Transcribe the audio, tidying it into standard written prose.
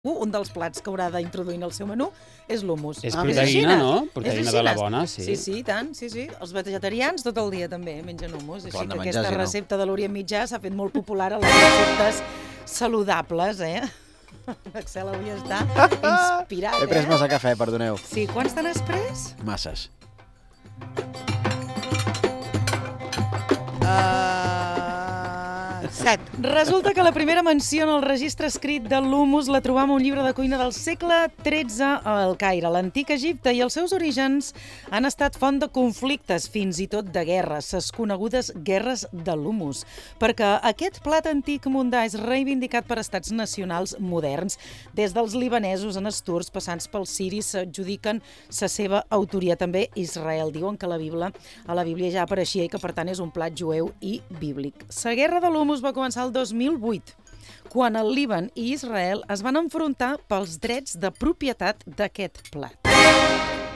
un dels plats que haurà d'introduir en el seu menú és l'humus. És proteïna, no? Proteïna de la bona, sí. Sí, i tant, sí. Els vegetarians tot el dia també mengen humus. Així que menjar, aquesta recepta de l'Orient Mitjà s'ha fet molt popular a les receptes saludables, L'Axel avui està inspirat, He pres massa cafè, perdoneu. Sí, quants te n'has pres? Masses. 7. Resulta que la primera menció en el registre escrit de l'humus la trobam a un llibre de cuina del segle XIII al Caire, l'antic Egipte, i els seus orígens han estat font de conflictes, fins i tot de guerres, les conegudes guerres de l'humus, perquè aquest plat antic mundà és reivindicat per estats nacionals moderns. Des dels libanesos en els turcs, passant pels siris, s'adjudiquen la seva autoria. També Israel. Diuen que a la Bíblia ja apareixia i que, per tant, és un plat jueu i bíblic. La guerra de l'humus va començar el 2008, quan el Líban i Israel es van enfrontar pels drets de propietat d'aquest plat.